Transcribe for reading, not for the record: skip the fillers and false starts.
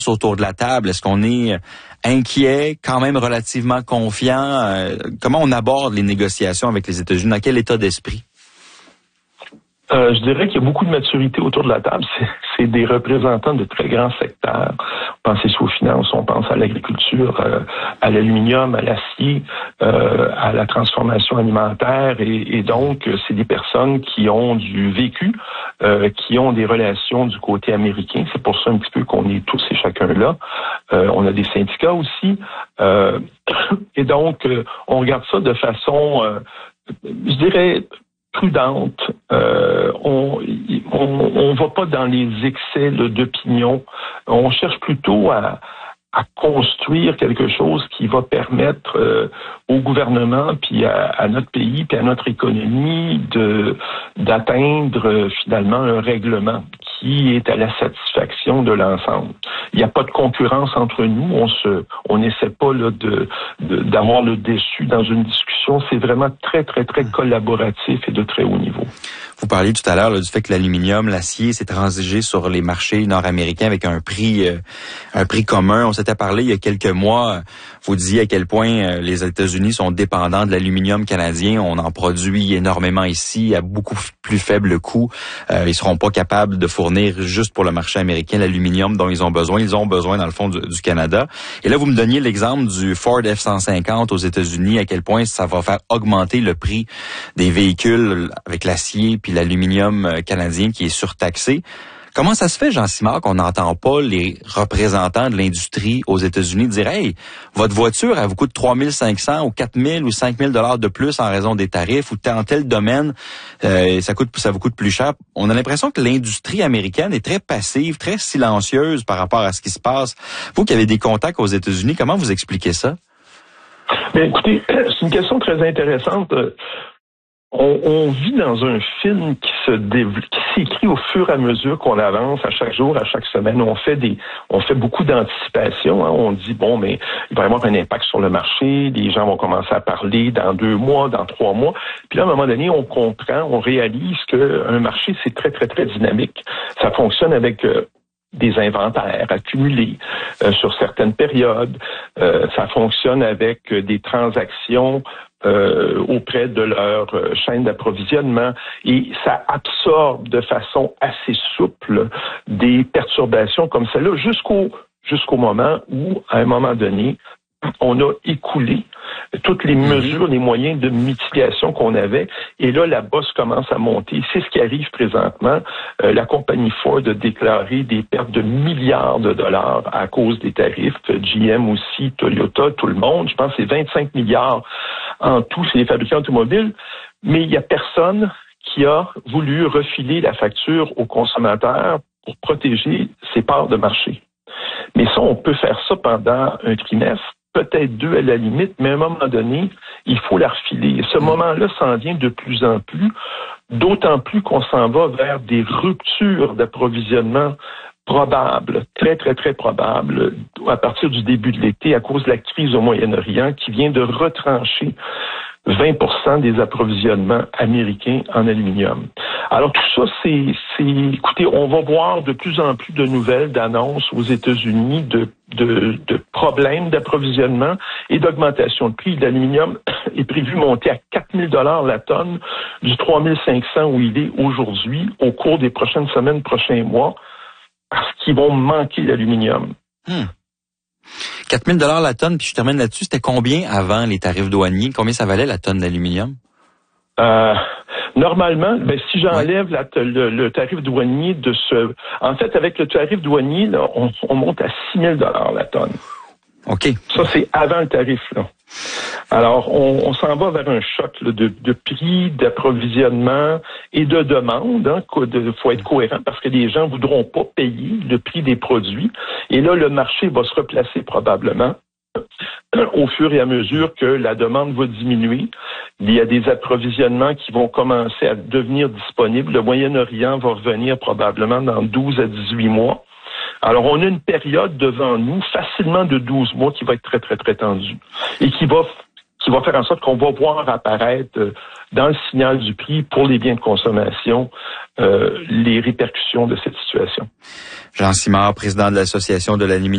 autour de la table? Est-ce qu'on est inquiet, quand même relativement confiant? Comment on aborde les négociations avec les États-Unis? Dans quel état d'esprit? Je dirais qu'il y a beaucoup de maturité autour de la table. C'est des représentants de très grands secteurs. On pense aux finances, on pense à l'agriculture, à l'aluminium, à l'acier, à la transformation alimentaire. Et donc, c'est des personnes qui ont du vécu, qui ont des relations du côté américain. C'est pour ça un petit peu qu'on est tous et chacun là. On a des syndicats aussi. Et donc, on regarde ça de façon, je dirais, prudente. On va pas dans les excès d'opinion. On cherche plutôt à construire quelque chose qui va permettre au gouvernement puis à notre pays puis à notre économie d'atteindre finalement un règlement qui est à la satisfaction de l'ensemble. Il n'y a pas de concurrence entre nous. On n'essaie pas là d'avoir le dessus dans une discussion. C'est vraiment très, très, très collaboratif et de très haut niveau. Vous parliez tout à l'heure du fait que l'aluminium, l'acier s'est transigé sur les marchés nord-américains avec un prix commun. On s'était parlé il y a quelques mois. Vous disiez à quel point les États-Unis sont dépendants de l'aluminium canadien. On en produit énormément ici à beaucoup plus faible coût. Ils seront pas capables de fournir juste pour le marché américain l'aluminium dont ils ont besoin. Ils ont besoin, dans le fond, du Canada. Et là, vous me donniez l'exemple du Ford F-150 aux États-Unis, à quel point ça va faire augmenter le prix des véhicules avec l'acier puis l'aluminium canadien qui est surtaxé. Comment ça se fait, Jean Simard, qu'on n'entend pas les représentants de l'industrie aux États-Unis dire « Hey, votre voiture, elle vous coûte 3 500 ou 4 000 ou 5 000 $ de plus en raison des tarifs ou dans tel domaine, ça vous coûte plus cher. » On a l'impression que l'industrie américaine est très passive, très silencieuse par rapport à ce qui se passe. Vous qui avez des contacts aux États-Unis, comment vous expliquez ça? Bien, écoutez, c'est une question très intéressante. On vit dans un film qui s'écrit au fur et à mesure qu'on avance, à chaque jour, à chaque semaine. On fait beaucoup d'anticipation. Hein. On dit, bon, mais il va y avoir un impact sur le marché. Les gens vont commencer à parler dans 2 mois, dans 3 mois. Puis là, à un moment donné, on comprend, on réalise qu'un marché, c'est très, très, très dynamique. Ça fonctionne avec des inventaires accumulés sur certaines périodes. Ça fonctionne avec des transactions auprès de leur chaîne d'approvisionnement et ça absorbe de façon assez souple des perturbations comme celle-là jusqu'au moment où, à un moment donné, on a écoulé toutes les mesures, les moyens de mitigation qu'on avait. Et là, la bosse commence à monter. C'est ce qui arrive présentement. La compagnie Ford a déclaré des pertes de milliards de dollars à cause des tarifs. GM aussi, Toyota, tout le monde. Je pense que c'est 25 milliards en tout chez les fabricants automobiles. Mais il n'y a personne qui a voulu refiler la facture aux consommateurs pour protéger ses parts de marché. Mais ça, on peut faire ça pendant un trimestre, peut-être 2 à la limite, mais à un moment donné, il faut la refiler. Et ce moment-là s'en vient de plus en plus, d'autant plus qu'on s'en va vers des ruptures d'approvisionnement probables, très, très, très probables, à partir du début de l'été, à cause de la crise au Moyen-Orient, qui vient de retrancher 20% des approvisionnements américains en aluminium. Alors tout ça, écoutez, on va voir de plus en plus de nouvelles, d'annonces aux États-Unis de problèmes d'approvisionnement et d'augmentation de prix. L'aluminium est prévu monter à 4 000 $ la tonne du 3 500 où il est aujourd'hui au cours des prochaines semaines, prochains mois, parce qu'ils vont manquer d'aluminium. 4 000 $ la tonne, puis je termine là-dessus. C'était combien avant les tarifs douaniers? Combien ça valait la tonne d'aluminium? Normalement, si j'enlève le tarif douanier en fait, avec le tarif douanier, là, on monte à 6 000 $ la tonne. OK. Ça, c'est avant le tarif, là. Alors, on s'en va vers un choc là, de prix, d'approvisionnement et de demande. Il faut être cohérent parce que les gens voudront pas payer le prix des produits. Et là, le marché va se replacer probablement au fur et à mesure que la demande va diminuer. Il y a des approvisionnements qui vont commencer à devenir disponibles. Le Moyen-Orient va revenir probablement dans 12 à 18 mois. Alors, on a une période devant nous, facilement de 12 mois, qui va être très, très, très tendue et qui va faire en sorte qu'on va voir apparaître dans le signal du prix pour les biens de consommation les répercussions de cette situation. Jean Simard, président de l'Association de l'aluminium.